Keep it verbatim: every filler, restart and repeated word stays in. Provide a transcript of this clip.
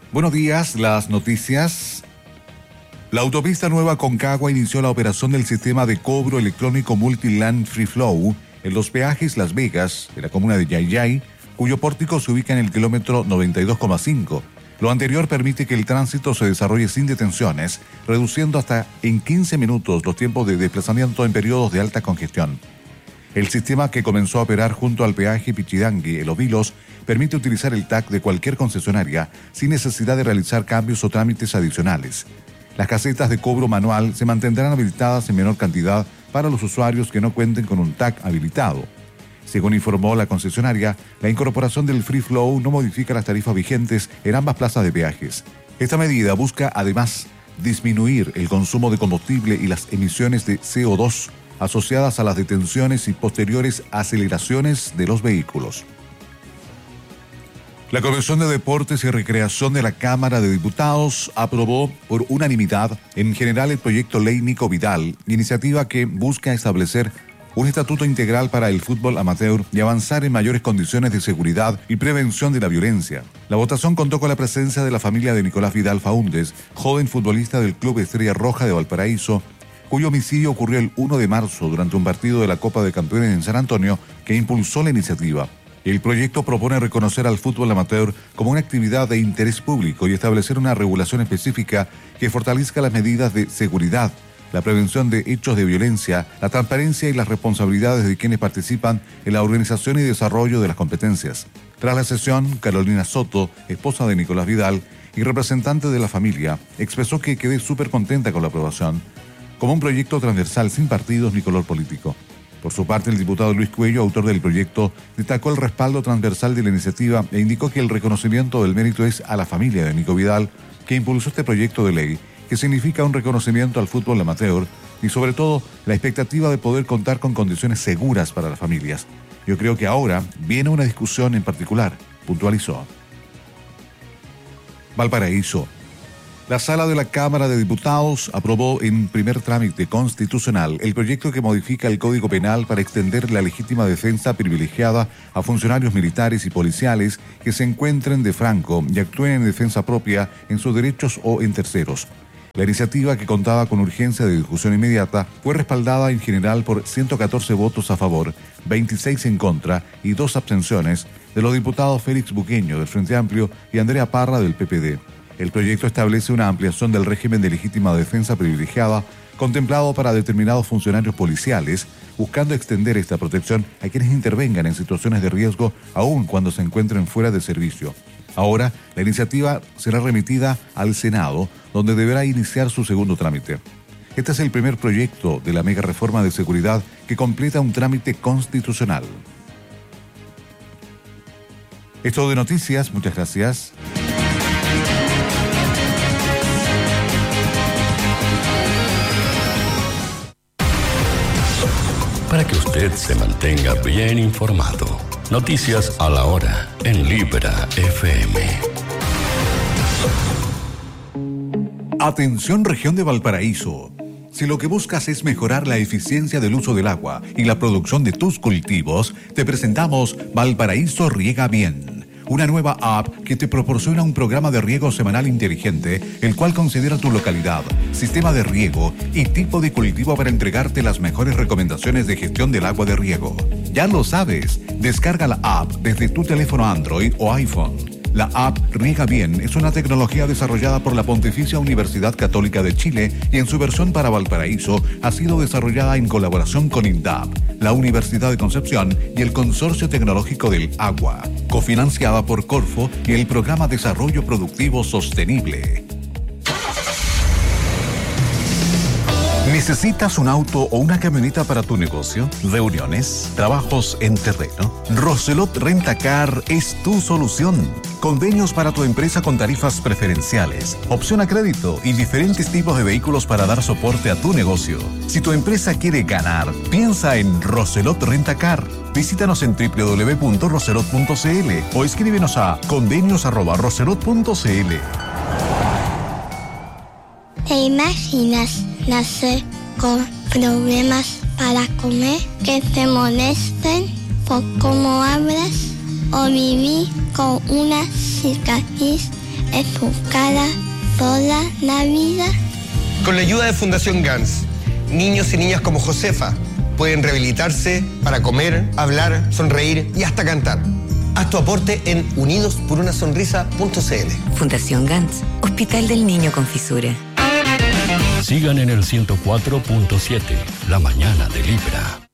Buenos días, las noticias. La autopista Nueva Concagua inició la operación del sistema de cobro electrónico Multiland Free Flow en los peajes Las Vegas, de la comuna de Yayay, cuyo pórtico se ubica en el kilómetro noventa y dos coma cinco. Lo anterior permite que el tránsito se desarrolle sin detenciones, reduciendo hasta en quince minutos los tiempos de desplazamiento en periodos de alta congestión. El sistema, que comenzó a operar junto al peaje Pichidangui en Los Vilos, permite utilizar el T A C de cualquier concesionaria sin necesidad de realizar cambios o trámites adicionales. Las casetas de cobro manual se mantendrán habilitadas en menor cantidad para los usuarios que no cuenten con un T A C habilitado. Según informó la concesionaria, la incorporación del Free Flow no modifica las tarifas vigentes en ambas plazas de peajes. Esta medida busca, además, disminuir el consumo de combustible y las emisiones de C O dos asociadas a las detenciones y posteriores aceleraciones de los vehículos. La Comisión de Deportes y Recreación de la Cámara de Diputados aprobó por unanimidad en general el proyecto Ley Nico Vidal, iniciativa que busca establecer un estatuto integral para el fútbol amateur y avanzar en mayores condiciones de seguridad y prevención de la violencia. La votación contó con la presencia de la familia de Nicolás Vidal Faúndez, joven futbolista del Club Estrella Roja de Valparaíso, cuyo homicidio ocurrió el primero de marzo durante un partido de la Copa de Campeones en San Antonio, que impulsó la iniciativa. El proyecto propone reconocer al fútbol amateur como una actividad de interés público y establecer una regulación específica que fortalezca las medidas de seguridad, la prevención de hechos de violencia, la transparencia y las responsabilidades de quienes participan en la organización y desarrollo de las competencias. Tras la sesión, Carolina Soto, esposa de Nicolás Vidal y representante de la familia, expresó que quedé súper contenta con la aprobación, como un proyecto transversal sin partidos ni color político. Por su parte, el diputado Luis Cuello, autor del proyecto, destacó el respaldo transversal de la iniciativa e indicó que el reconocimiento del mérito es a la familia de Nico Vidal, que impulsó este proyecto de ley, que significa un reconocimiento al fútbol amateur y sobre todo la expectativa de poder contar con condiciones seguras para las familias. Yo creo que ahora viene una discusión en particular, puntualizó. Valparaíso. La Sala de la Cámara de Diputados aprobó en primer trámite constitucional el proyecto que modifica el Código Penal para extender la legítima defensa privilegiada a funcionarios militares y policiales que se encuentren de franco y actúen en defensa propia en sus derechos o en terceros. La iniciativa, que contaba con urgencia de discusión inmediata, fue respaldada en general por ciento catorce votos a favor, veintiséis en contra y dos abstenciones de los diputados Félix Buqueño del Frente Amplio y Andrea Parra del P P D. El proyecto establece una ampliación del régimen de legítima defensa privilegiada contemplado para determinados funcionarios policiales, buscando extender esta protección a quienes intervengan en situaciones de riesgo aun cuando se encuentren fuera de servicio. Ahora, la iniciativa será remitida al Senado, donde deberá iniciar su segundo trámite. Este es el primer proyecto de la mega reforma de seguridad que completa un trámite constitucional. Esto de noticias, muchas gracias. Para que usted se mantenga bien informado. Noticias a la hora en Libra F M. Atención, región de Valparaíso. Si lo que buscas es mejorar la eficiencia del uso del agua y la producción de tus cultivos, te presentamos Valparaíso Riega Bien, una nueva app que te proporciona un programa de riego semanal inteligente, el cual considera tu localidad, sistema de riego y tipo de cultivo para entregarte las mejores recomendaciones de gestión del agua de riego. Ya lo sabes, descarga la app desde tu teléfono Android o iPhone. La app Riega Bien es una tecnología desarrollada por la Pontificia Universidad Católica de Chile y en su versión para Valparaíso ha sido desarrollada en colaboración con INDAP, la Universidad de Concepción y el Consorcio Tecnológico del Agua, cofinanciada por Corfo y el Programa Desarrollo Productivo Sostenible. ¿Necesitas un auto o una camioneta para tu negocio? ¿Reuniones? ¿Trabajos en terreno? Roselot Rentacar es tu solución. Convenios para tu empresa con tarifas preferenciales, opción a crédito y diferentes tipos de vehículos para dar soporte a tu negocio. Si tu empresa quiere ganar, piensa en Roselot Rentacar. Visítanos en doble u doble u doble u punto roselot punto c l o escríbenos a convenios arroba roselot punto c l. ¿Te imaginas nacer con problemas para comer, que te molesten por cómo hablas, o vivir con una cicatriz en su cara toda la vida. Con la ayuda de Fundación GANS, niños y niñas como Josefa pueden rehabilitarse para comer, hablar, sonreír y hasta cantar. Haz tu aporte en unidos por una sonrisa punto c l. Fundación GANS, Hospital del Niño con Fisura. Sigan en el ciento cuatro punto siete, la mañana de Libra.